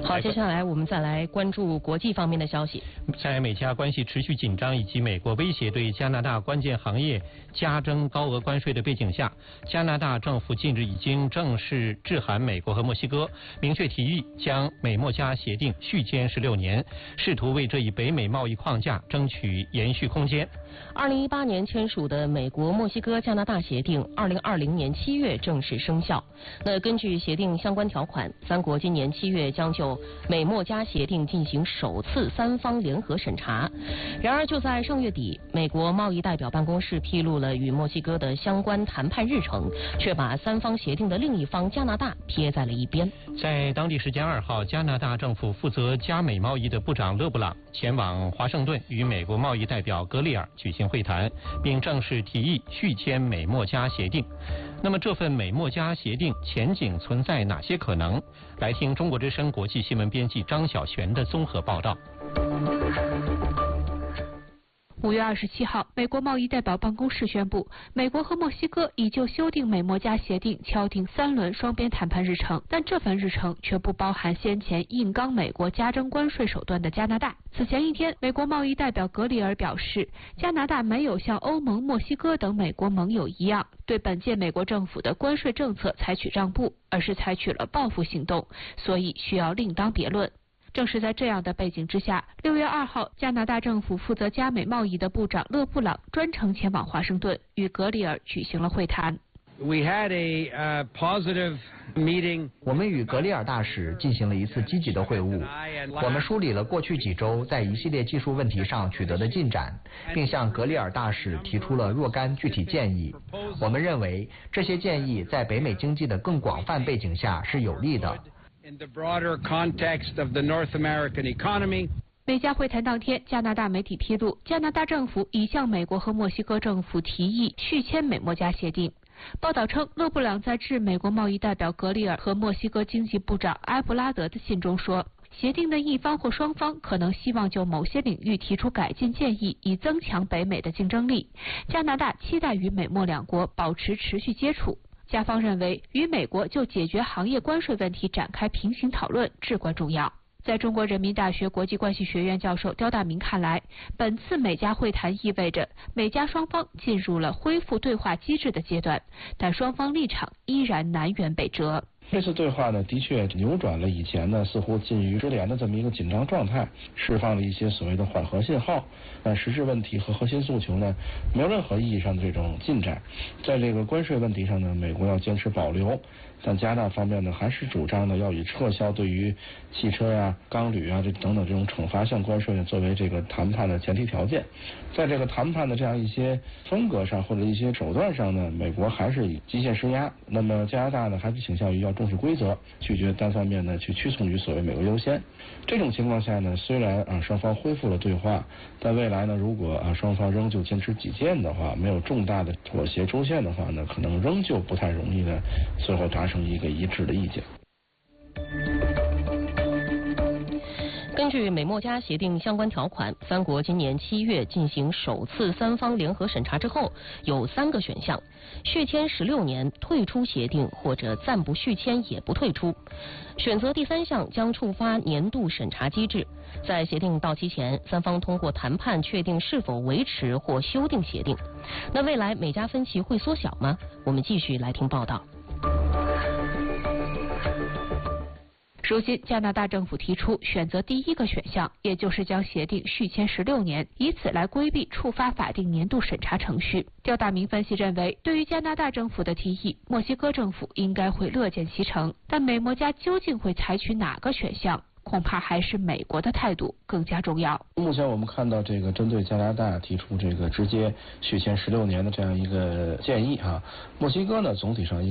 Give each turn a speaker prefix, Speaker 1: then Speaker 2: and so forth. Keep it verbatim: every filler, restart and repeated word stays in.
Speaker 1: 好，接下来我们再来关注国际方面的消息。
Speaker 2: 在美加关系持续紧张以及美国威胁对加拿大关键行业加征高额关税的背景下，加拿大政府近日已经正式致函美国和墨西哥，明确提议将美墨加协定续签十六年，试图为这一北美贸易框架争取延续空间。
Speaker 1: 二零一八年签署的美国墨西哥加拿大协定，二零二零年七月正式生效。那根据协定相关条款，三国今年七月将就美墨加协定进行首次三方联合审查。然而，就在上月底，美国贸易代表办公室披露了与墨西哥的相关谈判日程，却把三方协定的另一方加拿大撇在了一边。
Speaker 2: 在当地时间二号，加拿大政府负责加美贸易的部长勒布朗前往华盛顿，与美国贸易代表格里尔举行会谈，并正式提议续签美墨加协定。那么这份美墨加协定前景存在哪些可能？来听中国之声国际新闻编辑张晓璇的综合报道。
Speaker 3: 五月二十七号，美国贸易代表办公室宣布，美国和墨西哥已就修订美墨加协定敲定三轮双边谈判日程，但这份日程却不包含先前硬刚美国加征关税手段的加拿大。此前一天，美国贸易代表格里尔表示，加拿大没有像欧盟、墨西哥等美国盟友一样，对本届美国政府的关税政策采取让步，而是采取了报复行动，所以需要另当别论。正是在这样的背景之下，六月二号，加拿大政府负责加美贸易的部长勒布朗专程前往华盛顿，与格里尔举行了会谈。
Speaker 4: We had a, uh, positive meeting.
Speaker 5: 我们与格里尔大使进行了一次积极的会晤，我们梳理了过去几周在一系列技术问题上取得的进展，并向格里尔大使提出了若干具体建议。我们认为这些建议在北美经济的更广泛背景下是有利的。
Speaker 4: In the broader context of the North American economy.
Speaker 3: 美加会谈当天，加拿大媒体披露，加拿大政府已向美国和墨西哥政府提议续签美墨加协定。报道称，勒布朗在致美国贸易代表格里尔和墨西哥经济部长埃布拉德的信中说，协定的一方或双方可能希望就某些领域提出改进建议，以增强北美的竞争力。加拿大期待与美墨两国保持持续接触。加方认为，与美国就解决行业关税问题展开平行讨论至关重要。在中国人民大学国际关系学院教授刁大明看来，本次美加会谈意味着美加双方进入了恢复对话机制的阶段，但双方立场依然南辕北辙。
Speaker 6: 这次对话呢，的确扭转了以前呢似乎近于失联的这么一个紧张状态，释放了一些所谓的缓和信号，但实质问题和核心诉求呢，没有任何意义上的这种进展。在这个关税问题上呢，美国要坚持保留，但加拿大方面呢，还是主张呢要以撤销对于汽车呀、钢铝啊这等等这种惩罚性关税呢作为这个谈判的前提条件。在这个谈判的这样一些风格上或者一些手段上呢，美国还是以极限施压，那么加拿大呢还是倾向于要重视规则，拒绝单方面呢去屈从于所谓美国优先。这种情况下呢，虽然啊双方恢复了对话，但未来呢如果啊双方仍旧坚持己见的话，没有重大的妥协出现的话呢，可能仍旧不太容易呢最后达成一个一致的意见。
Speaker 1: 根据美墨加协定相关条款，三国今年七月进行首次三方联合审查之后，有三个选项：续签十六年、退出协定或者暂不续签也不退出。选择第三项将触发年度审查机制，在协定到期前，三方通过谈判确定是否维持或修订协定。那未来美加分歧会缩小吗？我们继续来听报道。
Speaker 3: 如今，加拿大政府提出选择第一个选项，也就是将协定续签十六年，以此来规避触发法定年度审查程序。刁大明分析认为，对于加拿大政府的提议，墨西哥政府应该会乐见其成，但美墨加究竟会采取哪个选项，恐怕还是美国的态度更加重要。
Speaker 6: 目前我们看到这个针对加拿大提出这个直接续签十六年的这样一个建议啊，墨西哥呢总体上